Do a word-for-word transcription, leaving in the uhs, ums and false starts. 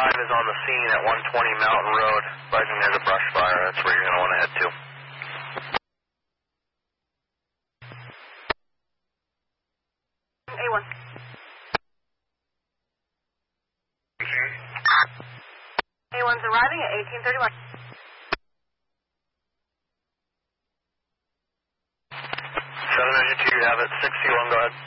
five is on the scene at one twenty Mountain Road, right near the brush fire. That's where you're going to want to head to. A one. A one's arriving at eighteen thirty-one. seven ninety-two, you have it. six C one, go ahead.